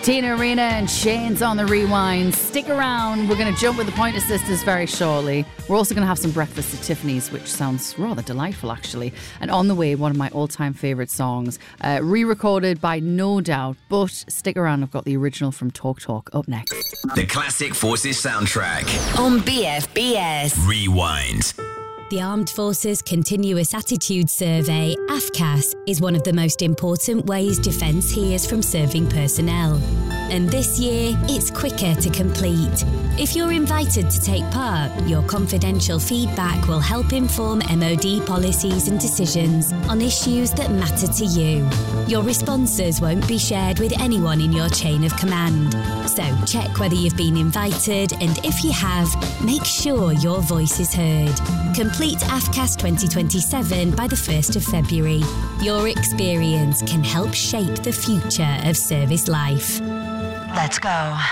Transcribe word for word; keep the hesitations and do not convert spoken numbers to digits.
Tina Arena and Shane's on the rewind. Stick around. We're going to jump with the Pointer Sisters very shortly. We're also going to have some breakfast at Tiffany's, which sounds rather delightful, actually. And on the way, one of my all-time favourite songs, uh, re-recorded by No Doubt. But stick around. I've got the original from Talk Talk up next. The Classic Forces soundtrack on B F B S Rewind. The Armed Forces Continuous Attitude Survey, A F C A S, is one of the most important ways defence hears from serving personnel. And this year, it's quicker to complete. If you're invited to take part, your confidential feedback will help inform M O D policies and decisions on issues that matter to you. Your responses won't be shared with anyone in your chain of command. So check whether you've been invited, and if you have, make sure your voice is heard. Complete A F C A S twenty twenty-seven by the first of February. Your experience can help shape the future of service life. Let's go.